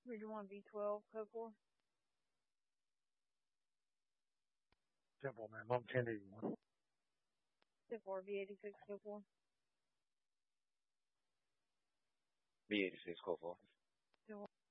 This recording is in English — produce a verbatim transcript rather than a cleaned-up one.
Region one V twelve, code four. Simple, man. One ten eighty-one. Ten four, V eighty-six, code four. V eighty-six, code four. Ten one.